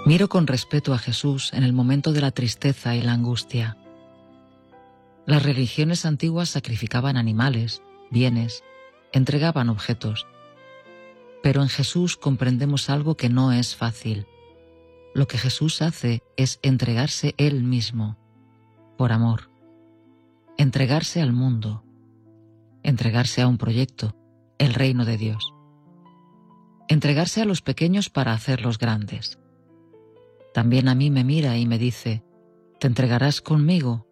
Miro con respeto a Jesús en el momento de la tristeza y la angustia. Las religiones antiguas sacrificaban animales, bienes, entregaban objetos. Pero en Jesús comprendemos algo que no es fácil. Lo que Jesús hace es entregarse Él mismo, por amor. Entregarse al mundo. Entregarse a un proyecto, el reino de Dios. Entregarse a los pequeños para hacerlos grandes. También a mí me mira y me dice: ¿te entregarás conmigo